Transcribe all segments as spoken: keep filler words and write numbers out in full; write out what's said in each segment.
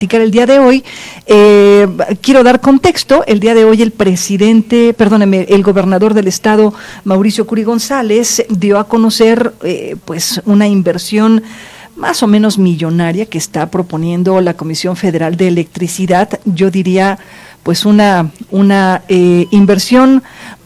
El día de hoy, eh, quiero dar contexto, el día de hoy el presidente, perdóneme, el gobernador del estado, Mauricio Curi González, dio a conocer eh, pues una inversión más o menos millonaria que está proponiendo la Comisión Federal de Electricidad. Yo diría pues una, una eh, inversión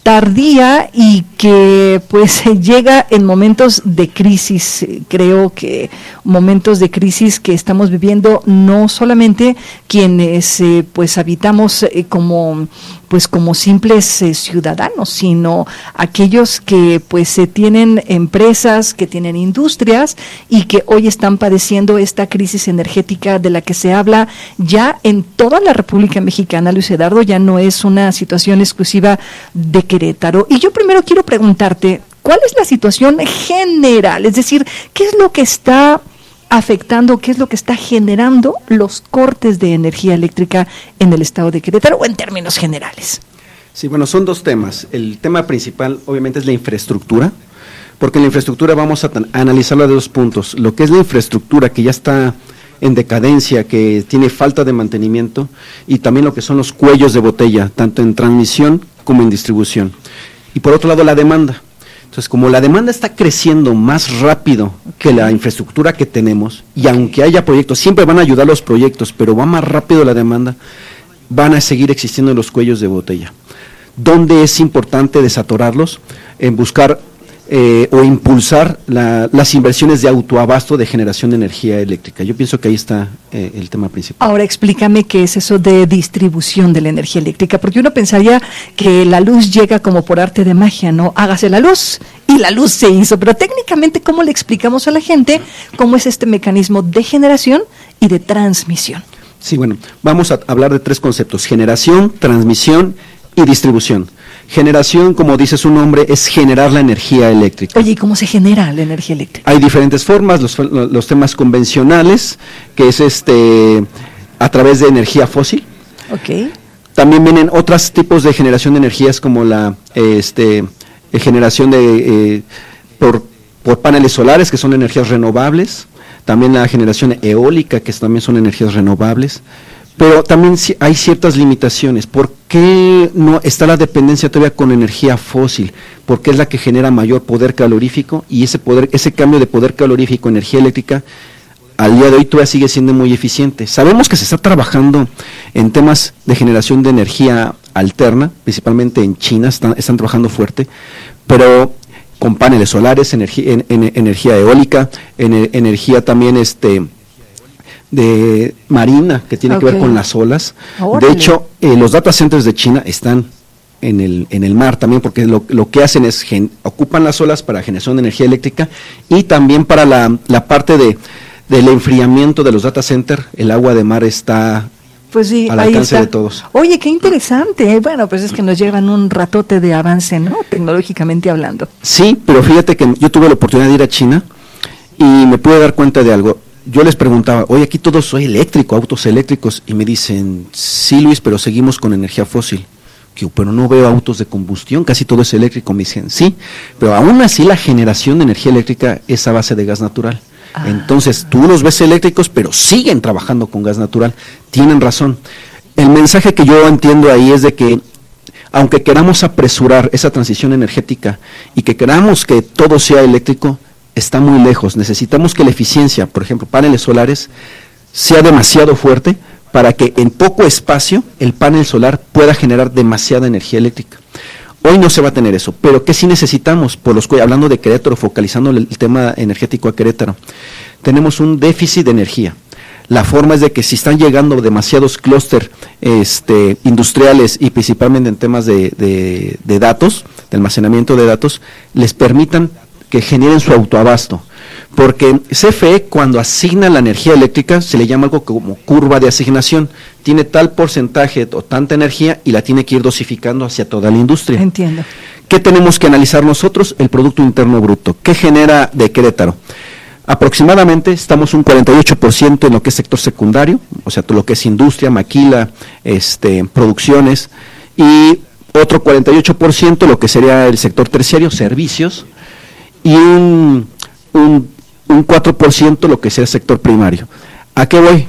tardía y que pues llega en momentos de crisis. Creo que momentos de crisis que estamos viviendo no solamente quienes eh, pues habitamos eh, como pues como simples eh, ciudadanos, sino aquellos que pues eh, tienen empresas, que tienen industrias y que hoy están padeciendo esta crisis energética de la que se habla ya en toda la República Mexicana. Luis Eduardo, ya no es una situación exclusiva de Querétaro. Y yo primero quiero preguntarte, ¿cuál es la situación general? Es decir, ¿qué es lo que está afectando, qué es lo que está generando los cortes de energía eléctrica en el estado de Querétaro o en términos generales? Sí, bueno, son dos temas. El tema principal obviamente es la infraestructura, porque en la infraestructura vamos a, a analizarla de dos puntos. Lo que es la infraestructura que ya está en decadencia, que tiene falta de mantenimiento, y también lo que son los cuellos de botella, tanto en transmisión como en distribución. Y por otro lado, la demanda. Entonces, como la demanda está creciendo más rápido que la infraestructura que tenemos, y aunque haya proyectos, siempre van a ayudar los proyectos, pero va más rápido la demanda, van a seguir existiendo los cuellos de botella. ¿Dónde es importante desatorarlos? En buscar eh, o impulsar la, las inversiones de autoabasto de generación de energía eléctrica. Yo pienso que ahí está eh, el tema principal. Ahora explícame qué es eso de distribución de la energía eléctrica, porque uno pensaría que la luz llega como por arte de magia, ¿no? Hágase la luz y la luz se hizo, pero técnicamente, ¿cómo le explicamos a la gente cómo es este mecanismo de generación y de transmisión? Sí, bueno, vamos a hablar de tres conceptos: generación, transmisión y distribución. Generación, como dice su nombre, es generar la energía eléctrica. Oye, ¿y cómo se genera la energía eléctrica? Hay diferentes formas, los, los temas convencionales, que es este a través de energía fósil. Okay. También vienen otros tipos de generación de energías, como la este generación de eh, por, por paneles solares, que son energías renovables. También la generación eólica, que también son energías renovables. Pero también hay ciertas limitaciones. ¿Por qué no está la dependencia todavía con energía fósil? Porque es la que genera mayor poder calorífico, y ese poder, ese cambio de poder calorífico a energía eléctrica al día de hoy todavía sigue siendo muy eficiente. Sabemos que se está trabajando en temas de generación de energía alterna, principalmente en China, están, están trabajando fuerte, pero con paneles solares, energía, en, en, energía eólica, en, energía también este de marina, que tiene okay. que ver con las olas. Órale. De hecho, eh, los data centers de China están en el en el mar también, porque lo, lo que hacen es gen, ocupan las olas para generación de energía eléctrica, y también para la, la parte de del enfriamiento de los data centers. El agua de mar está pues sí, al ahí alcance está. de todos. Oye, qué interesante. Bueno, pues es que nos llevan un ratote de avance, ¿no? Tecnológicamente hablando. Sí, pero fíjate que yo tuve la oportunidad de ir a China y me pude dar cuenta de algo. Yo les preguntaba, oye, aquí todo soy eléctrico, autos eléctricos, y me dicen, sí, Luis, pero seguimos con energía fósil. Que, pero no veo autos de combustión, casi todo es eléctrico. Me dicen, sí, pero aún así la generación de energía eléctrica es a base de gas natural. Ah. Entonces, tú los ves eléctricos, pero siguen trabajando con gas natural. Tienen razón. El mensaje que yo entiendo ahí es de que, aunque queramos apresurar esa transición energética y que queramos que todo sea eléctrico, está muy lejos. Necesitamos que la eficiencia, por ejemplo, paneles solares, sea demasiado fuerte para que en poco espacio el panel solar pueda generar demasiada energía eléctrica. Hoy no se va a tener eso, pero ¿qué sí necesitamos? Por los, hablando de Querétaro, focalizando el tema energético a Querétaro, tenemos un déficit de energía. La forma es de que si están llegando demasiados clústeres este, industriales, y principalmente en temas de, de, de datos, de almacenamiento de datos, les permitan que generen su autoabasto. Porque C F E, cuando asigna la energía eléctrica, se le llama algo como curva de asignación. Tiene tal porcentaje o tanta energía y la tiene que ir dosificando hacia toda la industria. Entiendo. ¿Qué tenemos que analizar nosotros? El Producto Interno Bruto. ¿Qué genera de Querétaro? Aproximadamente estamos un cuarenta y ocho por ciento en lo que es sector secundario, o sea, todo lo que es industria, maquila, este, producciones, y otro cuarenta y ocho por ciento lo que sería el sector terciario, servicios, y un, un, un cuatro por ciento lo que sea el sector primario. ¿A qué voy?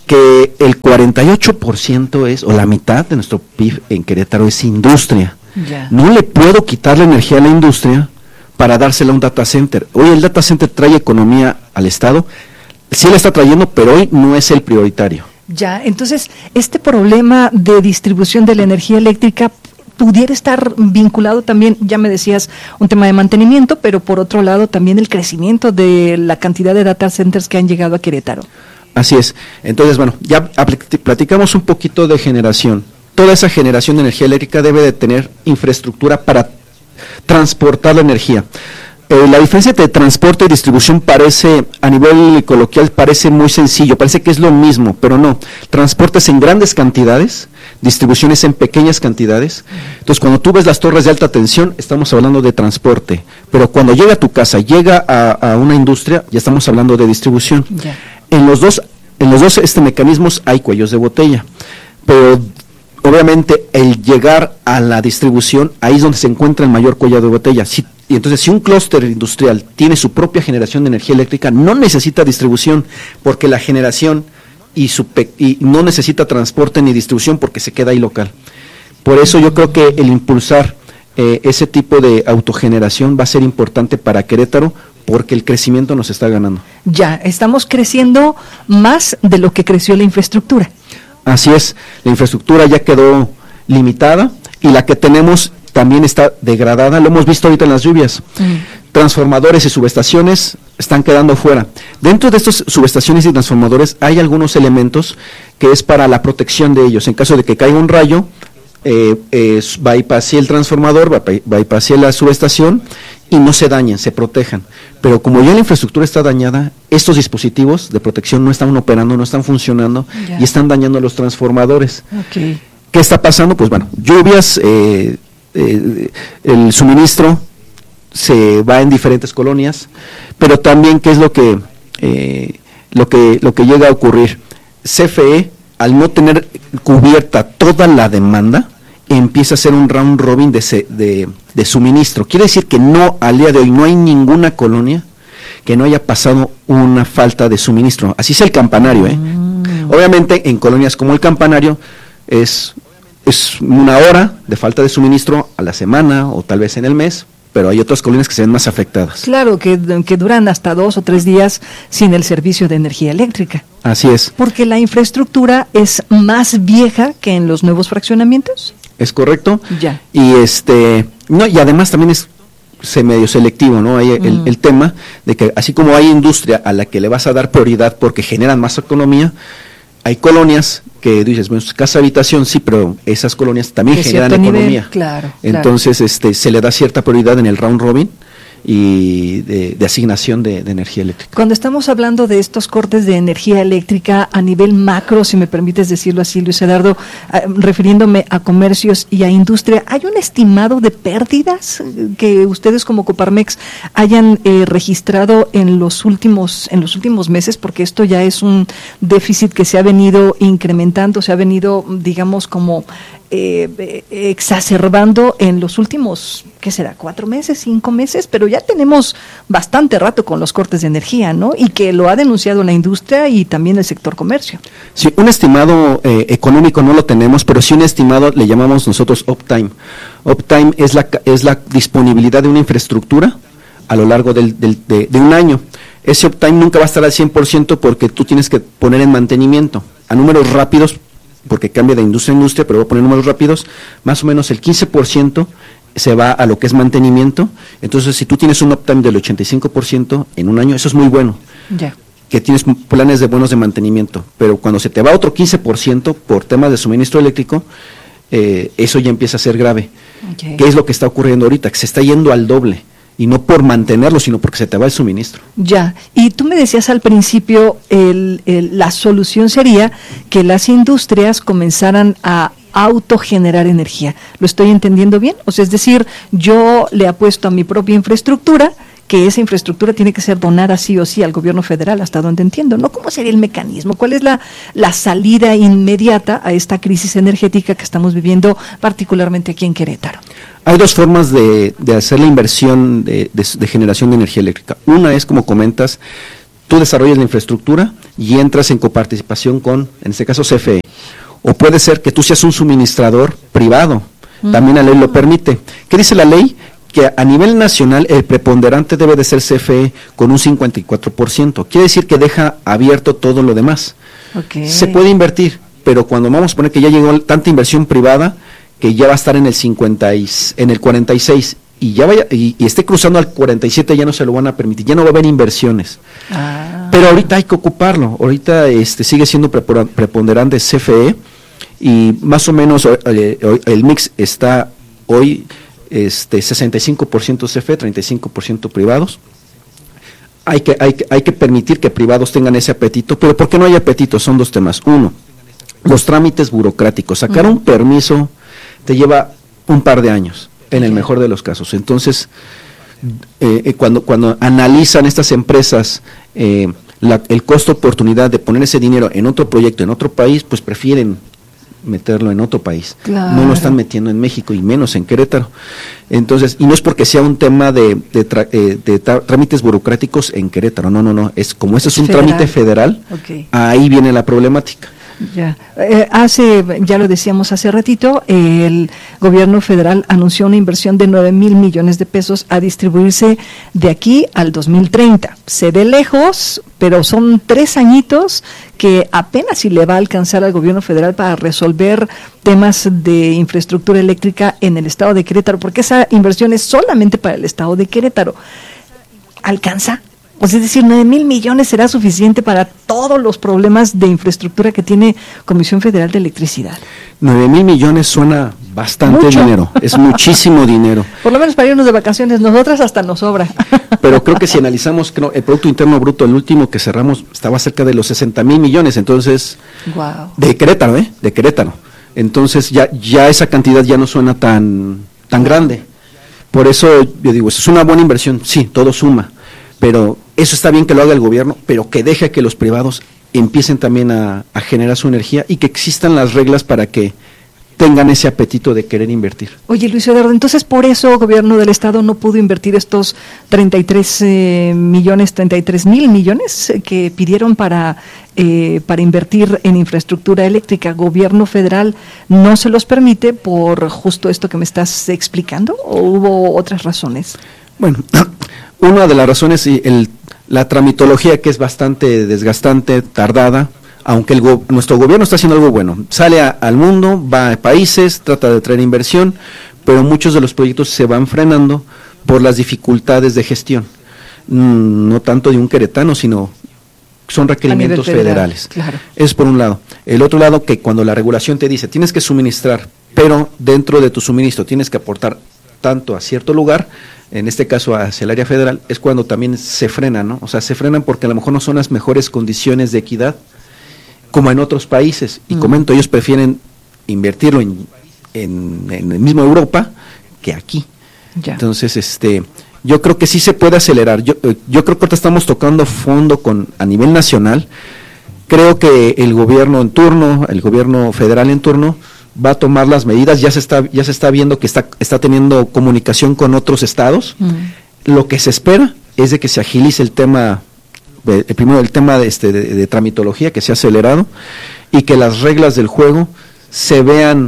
que el cuarenta y ocho por ciento es, o la mitad de nuestro P I B en Querétaro es industria. Ya. No le puedo quitar la energía a la industria para dársela a un data center. Hoy el data center trae economía al Estado, sí le está trayendo, pero hoy no es el prioritario. Ya, entonces, este problema de distribución de la energía eléctrica pudiera estar vinculado también, ya me decías, un tema de mantenimiento, pero por otro lado también el crecimiento de la cantidad de data centers que han llegado a Querétaro. Así es. Entonces, bueno, ya platicamos un poquito de generación. Toda esa generación de energía eléctrica debe de tener infraestructura para transportar la energía. Eh, la diferencia entre transporte y distribución parece, a nivel coloquial, parece muy sencillo, parece que es lo mismo, pero no. Transporte es en grandes cantidades, distribución es en pequeñas cantidades. Entonces, cuando tú ves las torres de alta tensión, estamos hablando de transporte, pero cuando llega a tu casa, llega a, a una industria, ya estamos hablando de distribución. Yeah. En los dos, en los dos este mecanismos hay cuellos de botella, pero obviamente el llegar a la distribución, ahí es donde se encuentra el mayor cuello de botella. Si, y entonces, si un clúster industrial tiene su propia generación de energía eléctrica, no necesita distribución, porque la generación y, su pe y no necesita transporte ni distribución, porque se queda ahí local. Por eso yo creo que el impulsar eh, ese tipo de autogeneración va a ser importante para Querétaro, porque el crecimiento nos está ganando. Ya, estamos creciendo más de lo que creció la infraestructura. Así es, la infraestructura ya quedó limitada y la que tenemos también está degradada, lo hemos visto ahorita en las lluvias. Mm. Transformadores y subestaciones están quedando fuera. Dentro de estos subestaciones y transformadores hay algunos elementos que es para la protección de ellos. En caso de que caiga un rayo, eh, eh, bypassee el transformador, bypassee la subestación y no se dañen, se protejan. Pero como ya la infraestructura está dañada, estos dispositivos de protección no están operando, no están funcionando ya. Y están dañando los transformadores. Okay. ¿Qué está pasando? Pues bueno, lluvias, eh, eh, el suministro se va en diferentes colonias, pero también qué es lo que eh, lo que lo que llega a ocurrir. C F E, al no tener cubierta toda la demanda, empieza a ser un round robin de, se, de, de suministro. Quiere decir que no, al día de hoy, no hay ninguna colonia que no haya pasado una falta de suministro. Así es el Campanario, ¿eh? Mm. Obviamente, en colonias como el Campanario, es, es una hora de falta de suministro a la semana o tal vez en el mes, pero hay otras colonias que se ven más afectadas. Claro, que, que duran hasta dos o tres días sin el servicio de energía eléctrica. Así es. Porque la infraestructura es más vieja que en los nuevos fraccionamientos. Es correcto. Ya. Y este, no, y además también es se medio selectivo, ¿no? Hay el, mm. el tema de que así como hay industria a la que le vas a dar prioridad porque generan más economía, hay colonias que dices, bueno, casa habitación sí, pero esas colonias también de generan economía. Nivel, claro. Entonces, claro. este se le da cierta prioridad en el round robin y de, de asignación de, de energía eléctrica. Cuando estamos hablando de estos cortes de energía eléctrica a nivel macro, si me permites decirlo así, Luis Eduardo, eh, refiriéndome a comercios y a industria, ¿hay un estimado de pérdidas que ustedes como Coparmex hayan eh, registrado en los últimos en los últimos meses? Porque esto ya es un déficit que se ha venido incrementando, se ha venido, digamos, como Eh, exacerbando en los últimos, ¿qué será? ¿Cuatro meses? ¿Cinco meses? Pero ya tenemos bastante rato con los cortes de energía, ¿no? Y que lo ha denunciado la industria y también el sector comercio. Sí, un estimado eh, económico no lo tenemos, pero sí un estimado le llamamos nosotros uptime. Uptime es la, es la disponibilidad de una infraestructura a lo largo del, del, de, de un año. Ese uptime nunca va a estar al cien por ciento porque tú tienes que poner en mantenimiento. A números rápidos, porque cambia de industria a industria, pero voy a poner números rápidos, más o menos el quince por ciento se va a lo que es mantenimiento. Entonces, si tú tienes un uptime del ochenta y cinco por ciento en un año, eso es muy bueno. Ya. Que tienes planes de buenos de mantenimiento, pero cuando se te va otro quince por ciento por temas de suministro eléctrico, eh, eso ya empieza a ser grave. Okay. ¿Qué es lo que está ocurriendo ahorita? Que se está yendo al doble. Y no por mantenerlo, sino porque se te va el suministro. Ya, y tú me decías al principio, el, el, la solución sería que las industrias comenzaran a autogenerar energía. ¿Lo estoy entendiendo bien? O sea, es decir, yo le apuesto a mi propia infraestructura, que esa infraestructura tiene que ser donada sí o sí al gobierno federal, hasta donde entiendo, ¿no? ¿Cómo sería el mecanismo? ¿Cuál es la, la salida inmediata a esta crisis energética que estamos viviendo, particularmente aquí en Querétaro? Hay dos formas de, de hacer la inversión de, de, de generación de energía eléctrica. Una es, como comentas, tú desarrollas la infraestructura y entras en coparticipación con, en este caso, C F E. O puede ser que tú seas un suministrador privado, uh-huh. También la ley lo permite. ¿Qué dice la ley? Que a nivel nacional el preponderante debe de ser C F E con un cincuenta y cuatro por ciento. Quiere decir que deja abierto todo lo demás. Okay. Se puede invertir, pero cuando vamos a poner que ya llegó tanta inversión privada, que ya va a estar en el cincuenta y, en el cuarenta y seis y ya vaya y, y esté cruzando al cuarenta y siete, ya no se lo van a permitir, ya no va a haber inversiones. Ah. Pero ahorita hay que ocuparlo. Ahorita este sigue siendo preponderante C F E y más o menos eh, el mix está hoy este sesenta y cinco por ciento C F E, treinta y cinco por ciento privados. Hay que, hay, que, hay que permitir que privados tengan ese apetito, pero ¿por qué no hay apetito? Son dos temas. Uno, los trámites burocráticos. Sacar uh-huh. un permiso te lleva un par de años, en okay. el mejor de los casos. Entonces, eh, cuando, cuando analizan estas empresas eh, la, el costo oportunidad de poner ese dinero en otro proyecto, en otro país, pues prefieren meterlo en otro país. Claro. No lo están metiendo en México y menos en Querétaro. Entonces, y no es porque sea un tema de, de, tra, eh, de tra, trámites burocráticos en Querétaro, no, no, no, es como este es un federal. trámite federal, okay. Ahí viene la problemática. Ya, eh, hace, ya lo decíamos hace ratito, eh, el gobierno federal anunció una inversión de nueve mil millones de pesos a distribuirse de aquí al dos mil treinta. Se ve lejos, pero son tres añitos que apenas si le va a alcanzar al gobierno federal para resolver temas de infraestructura eléctrica en el estado de Querétaro, porque esa inversión es solamente para el estado de Querétaro. ¿Alcanza? Pues es decir, nueve mil millones será suficiente para todos los problemas de infraestructura que tiene Comisión Federal de Electricidad. Nueve mil millones suena bastante Mucho. dinero, es muchísimo dinero. Por lo menos para irnos de vacaciones, nosotras hasta nos sobra. Pero creo que si analizamos el Producto Interno Bruto, el último que cerramos estaba cerca de los sesenta mil millones, entonces, wow. de Querétaro, ¿eh? De Querétaro. Entonces ya, ya esa cantidad ya no suena tan, tan grande. Por eso yo digo, es una buena inversión, sí, todo suma. Pero eso está bien que lo haga el gobierno, pero que deje que los privados empiecen también a, a generar su energía y que existan las reglas para que tengan ese apetito de querer invertir. Oye, Luis Eduardo, entonces por eso el gobierno del estado no pudo invertir estos treinta y tres eh, millones, treinta y tres mil millones eh, que pidieron para eh, para invertir en infraestructura eléctrica. ¿Gobierno federal no se los permite por justo esto que me estás explicando o hubo otras razones? Bueno, una de las razones, el, la tramitología, que es bastante desgastante, tardada, aunque el go, nuestro gobierno está haciendo algo bueno, sale a, al mundo, va a países, trata de traer inversión, pero muchos de los proyectos se van frenando por las dificultades de gestión, mm, no tanto de un queretano, sino son requerimientos federal, federales. Claro. Es por un lado. El otro lado, que cuando la regulación te dice, tienes que suministrar, pero dentro de tu suministro tienes que aportar tanto a cierto lugar, en este caso hacia el área federal, es cuando también se frenan, ¿no? O sea, se frenan porque a lo mejor no son las mejores condiciones de equidad como en otros países. Y mm. comento, ellos prefieren invertirlo en, en, en el mismo Europa que aquí. Ya. Entonces, este, yo creo que sí se puede acelerar. Yo, yo creo que ahorita estamos tocando fondo con a nivel nacional. Creo que el gobierno en turno, el gobierno federal en turno, va a tomar las medidas, ya se está ya se está viendo que está está teniendo comunicación con otros estados. Mm. Lo que se espera es de que se agilice el tema, el primero el tema de, este, de, de tramitología, que sea acelerado, y que las reglas del juego se vean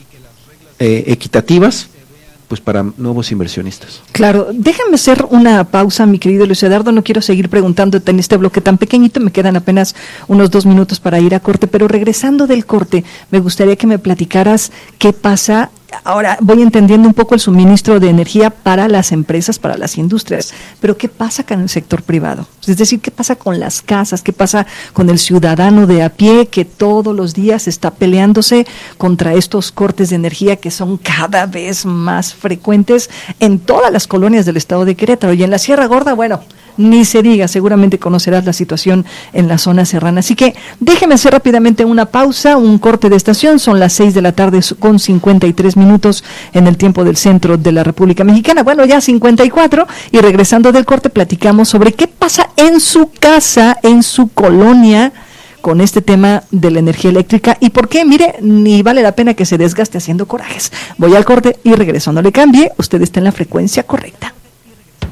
eh, equitativas, pues para nuevos inversionistas. Claro, déjame hacer una pausa, mi querido Luis Eduardo, no quiero seguir preguntándote en este bloque tan pequeñito, me quedan apenas unos dos minutos para ir a corte, pero regresando del corte, me gustaría que me platicaras qué pasa. Ahora voy entendiendo un poco el suministro de energía para las empresas, para las industrias, pero ¿qué pasa con el sector privado? Es decir, ¿qué pasa con las casas? ¿Qué pasa con el ciudadano de a pie que todos los días está peleándose contra estos cortes de energía que son cada vez más frecuentes en todas las colonias del estado de Querétaro? Y en la Sierra Gorda, bueno, ni se diga, seguramente conocerás la situación en la zona serrana. Así que déjeme hacer rápidamente una pausa, un corte de estación. Son las seis de la tarde con cincuenta y tres minutos en el tiempo del centro de la República Mexicana. Bueno, ya cincuenta y cuatro, y regresando del corte platicamos sobre qué pasa en su casa, en su colonia, con este tema de la energía eléctrica y por qué, mire, ni vale la pena que se desgaste haciendo corajes. Voy al corte y regreso, no le cambie, usted está en la frecuencia correcta.